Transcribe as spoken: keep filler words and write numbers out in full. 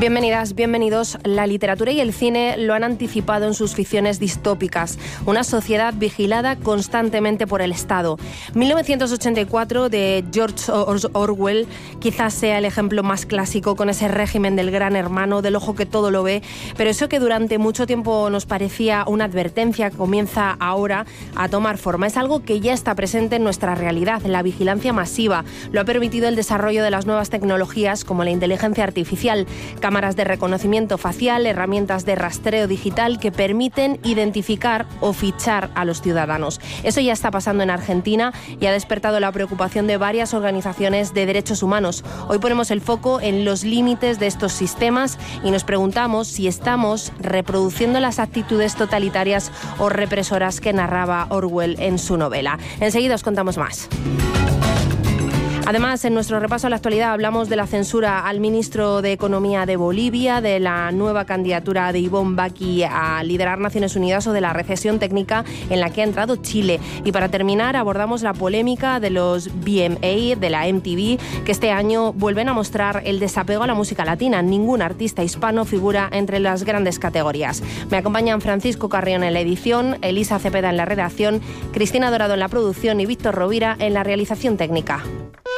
Bienvenidas, bienvenidos. La literatura y el cine lo han anticipado en sus ficciones distópicas. Una sociedad vigilada constantemente por el Estado. mil novecientos ochenta y cuatro de George Orwell quizás sea el ejemplo más clásico, con ese régimen del gran hermano, del ojo que todo lo ve. Pero eso que durante mucho tiempo nos parecía una advertencia comienza ahora a tomar forma. Es algo que ya está presente en nuestra realidad. La vigilancia masiva lo ha permitido el desarrollo de las nuevas tecnologías como la inteligencia artificial, cámaras de reconocimiento facial, herramientas de rastreo digital que permiten identificar o fichar a los ciudadanos. Eso ya está pasando en Argentina y ha despertado la preocupación de varias organizaciones de derechos humanos. Hoy ponemos el foco en los límites de estos sistemas y nos preguntamos si estamos reproduciendo las actitudes totalitarias o represoras que narraba Orwell en su novela. Enseguida os contamos más. Además, en nuestro repaso a la actualidad hablamos de la censura al ministro de Economía de Bolivia, de la nueva candidatura de Ivonne Bacchi a liderar Naciones Unidas o de la recesión técnica en la que ha entrado Chile. Y para terminar abordamos la polémica de los V M A, de la M T V, que este año vuelven a mostrar el desapego a la música latina. Ningún artista hispano figura entre las grandes categorías. Me acompañan Francisco Carrión en la edición, Elisa Cepeda en la redacción, Cristina Dorado en la producción y Víctor Rovira en la realización técnica.